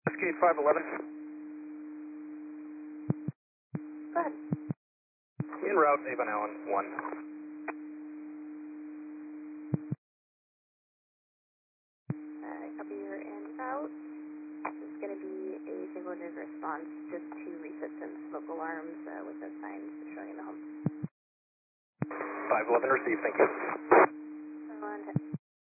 Escape 511. Go ahead. En route, Avon Allen 1. Copy your en route. This is going to be a single unit response just to reset some smoke alarms with those signs showing in the home. 511 received, thank you. On